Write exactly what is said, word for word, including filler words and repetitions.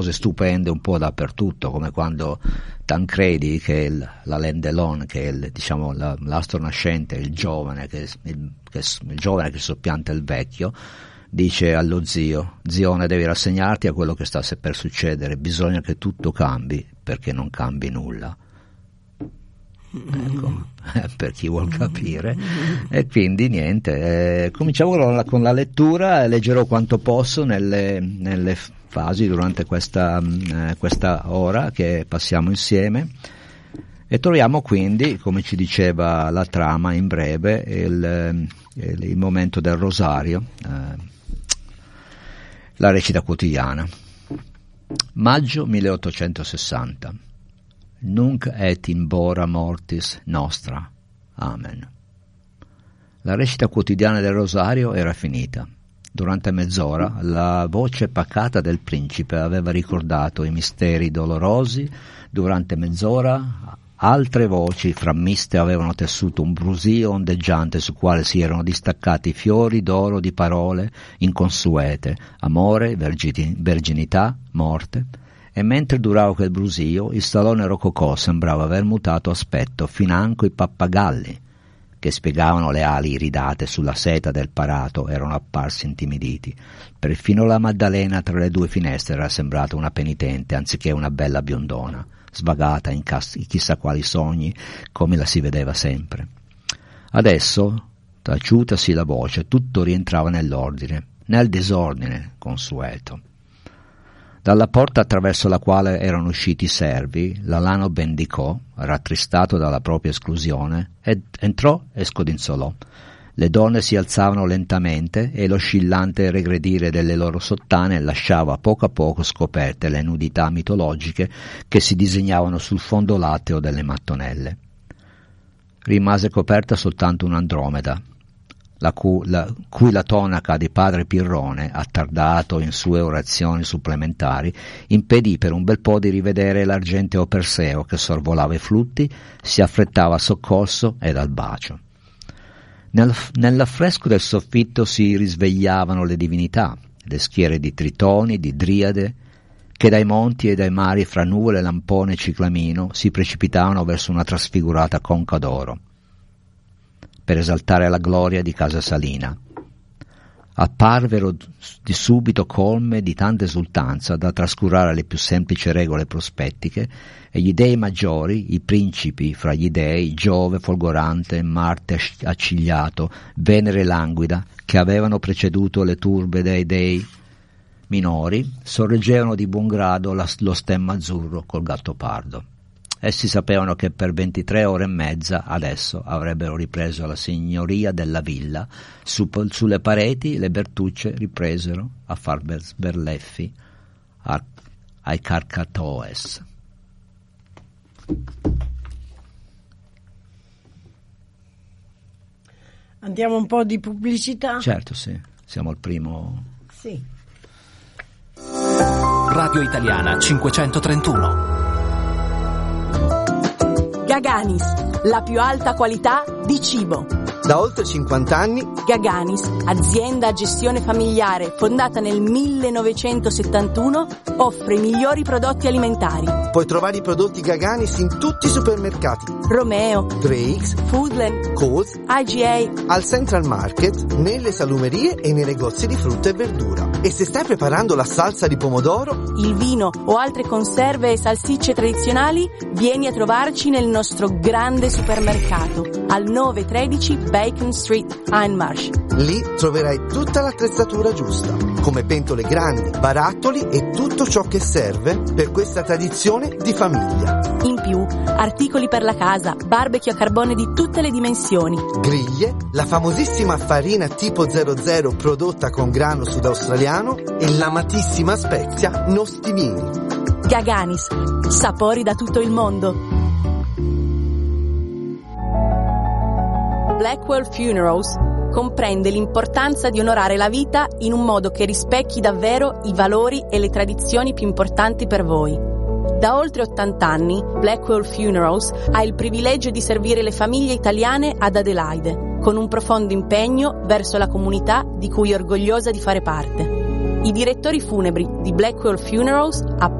cose stupende un po' dappertutto, come quando Tancredi, che è il, la Lendelon, che è il, diciamo la, l'astro nascente, il giovane che, il, che il giovane che soppianta il vecchio, dice allo zio: zione, devi rassegnarti a quello che sta per succedere, bisogna che tutto cambi perché non cambi nulla. Ecco, per chi vuol capire. E quindi niente, eh, cominciamo con la, con la lettura, e leggerò quanto posso nelle, nelle fasi durante questa, eh, questa ora che passiamo insieme, e troviamo quindi, come ci diceva la trama in breve, il, il, il momento del rosario, eh, la recita quotidiana. Maggio milleottocentosessanta. Nunc et in bora mortis nostra. Amen. La recita quotidiana del rosario era finita. Durante mezz'ora la voce pacata del principe aveva ricordato i misteri dolorosi. Durante mezz'ora altre voci frammiste avevano tessuto un brusio ondeggiante su quale si erano distaccati fiori d'oro di parole inconsuete: amore, vergini- verginità, morte. E mentre durava quel brusio, il salone rococò sembrava aver mutato aspetto, financo i pappagalli, che spiegavano le ali iridate sulla seta del parato, erano apparsi intimiditi. Perfino la Maddalena tra le due finestre era sembrata una penitente, anziché una bella biondona, svagata in cas- chissà quali sogni, come la si vedeva sempre. Adesso, taciutasi la voce, tutto rientrava nell'ordine, nel disordine consueto. Dalla porta attraverso la quale erano usciti i servi, l'alano bendicò, rattristato dalla propria esclusione, ed entrò e scodinzolò. Le donne si alzavano lentamente e l'oscillante regredire delle loro sottane lasciava a poco a poco scoperte le nudità mitologiche che si disegnavano sul fondo latteo delle mattonelle. Rimase coperta soltanto un'Andromeda, La cui, la, cui la tonaca di padre Pirrone, attardato in sue orazioni supplementari, impedì per un bel po' di rivedere l'argenteo Perseo che sorvolava i flutti, si affrettava a soccorso ed al bacio. Nel, nell'affresco del soffitto si risvegliavano le divinità, le schiere di Tritoni, di Driade, che dai monti e dai mari fra nuvole, lampone e ciclamino si precipitavano verso una trasfigurata conca d'oro, per esaltare la gloria di Casa Salina. Apparvero di subito colme di tanta esultanza da trascurare le più semplici regole prospettiche, e gli dei maggiori, i principi fra gli dei, Giove folgorante, Marte accigliato, Venere languida, che avevano preceduto le turbe dei dei minori, sorreggevano di buon grado la, lo stemma azzurro col gatto pardo. Essi sapevano che per ventitré ore e mezza adesso avrebbero ripreso la signoria della villa. Su, sulle pareti le Bertucce ripresero a far sberleffi a, ai Carcatoes. Andiamo un po' di pubblicità? Certo, sì, siamo al primo. Sì. Radio Italiana cinquecentotrentuno. Gaganis, la più alta qualità di cibo. Da oltre cinquanta anni Gaganis, azienda a gestione familiare fondata nel millenovecentosettantuno, offre i migliori prodotti alimentari. Puoi trovare i prodotti Gaganis in tutti i supermercati: Romeo, Drake's, Foodland, Coles, I G A, al Central Market, nelle salumerie e nei negozi di frutta e verdura. E se stai preparando la salsa di pomodoro, il vino o altre conserve e salsicce tradizionali, vieni a trovarci nel nostro grande supermercato al nove tredici Bacon Street, Hindmarsh. Lì troverai tutta l'attrezzatura giusta, come pentole grandi, barattoli e tutto ciò che serve per questa tradizione di famiglia. In più, articoli per la casa, barbecue a carbone di tutte le dimensioni, griglie, la famosissima farina tipo zero zero prodotta con grano sudaustraliano e l'amatissima spezia nostimini. Gaganis, sapori da tutto il mondo. Blackwell Funerals comprende l'importanza di onorare la vita in un modo che rispecchi davvero i valori e le tradizioni più importanti per voi. Da oltre ottanta anni, Blackwell Funerals ha il privilegio di servire le famiglie italiane ad Adelaide, con un profondo impegno verso la comunità di cui è orgogliosa di fare parte. I direttori funebri di Blackwell Funerals, a